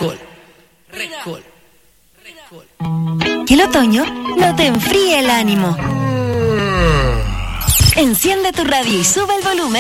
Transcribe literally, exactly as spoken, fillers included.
Recol. Recol. Que el otoño no te enfríe el ánimo. Enciende tu radio y sube el volumen